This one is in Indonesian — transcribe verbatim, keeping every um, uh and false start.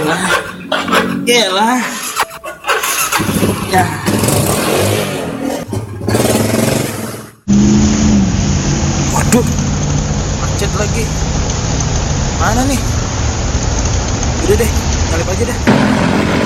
Yalah, yalah, ya. Waduh, macet lagi. Mana nih? Udah deh, kali aja dah.